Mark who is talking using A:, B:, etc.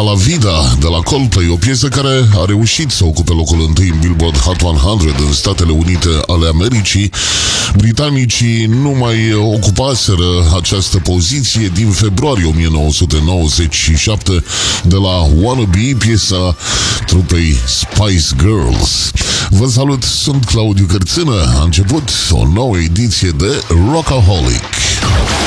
A: La Vida de la Coldplay, o piesă care a reușit să ocupe locul întâi în Billboard Hot 100 în Statele Unite ale Americii. Britanicii nu mai ocupaseră această poziție din februarie 1997 de la Wannabe, piesa trupei Spice Girls. Vă salut, sunt Claudiu Cărțână. A început o nouă ediție de Rockaholic.